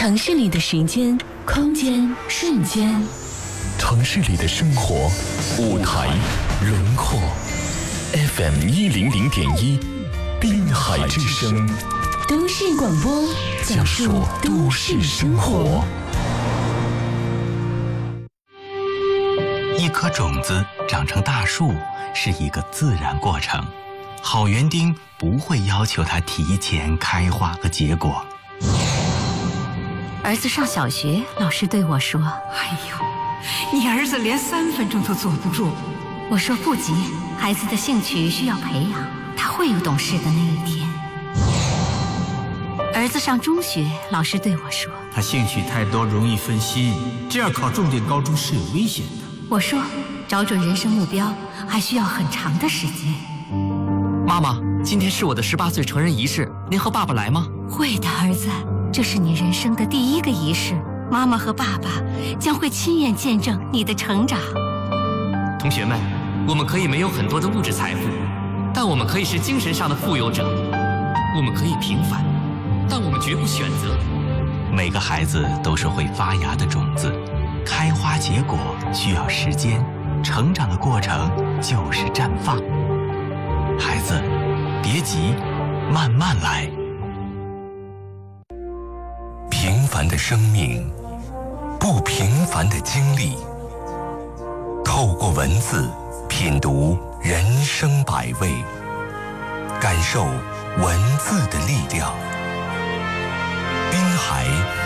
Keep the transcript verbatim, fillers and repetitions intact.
城市里的时间、空间、瞬间， 城市里的生活、舞台、轮廓。F M 一零零点一，滨海之声， 都市广播，讲述都市生活。 一颗种子长成大树是一个自然过程，好园丁不会要求它提前开花和结果。 儿子上小学，老师对我说：“ 哎呦，你儿子连三分钟都坐不住。” 我说不急，孩子的兴趣需要培养，他会有懂事的那一天。儿子上中学，老师对我说：“ 他兴趣太多，容易分心，这样考重点高中是有危险的。” 我说：“找准人生目标，还需要很长的时间。” 妈妈，今天是我的十八岁成人仪式，您和爸爸来吗？ 会的，儿子，这是你人生的第一个仪式，妈妈和爸爸将会亲眼见证你的成长。 同学们，我们可以没有很多的物质财富，但我们可以是精神上的富有者。我们可以平凡，但我们绝不选择。 每个孩子都是会发芽的种子，开花结果需要时间，成长的过程就是绽放。孩子，别急，慢慢来。 平凡的生命，不平凡的经历。透过文字品读人生百味，感受文字的力量。滨海